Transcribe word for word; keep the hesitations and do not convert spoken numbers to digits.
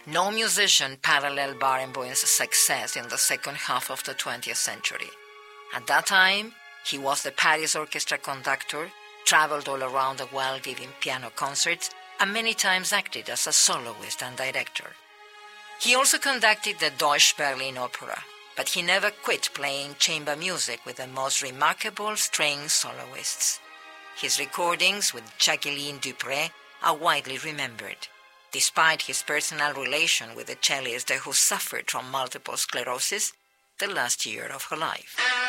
No musician paralleled Barenboim's success in the second half of the twentieth century. At that time, he was the Paris orchestra conductor, traveled all around the world giving piano concerts, and many times acted as a soloist and director. He also conducted the Deutsche Berlin Opera, but he never quit playing chamber music with the most remarkable string soloists. His recordings with Jacqueline Dupre are widely remembered, despite his personal relation with the cellist who suffered from multiple sclerosis the last year of her life.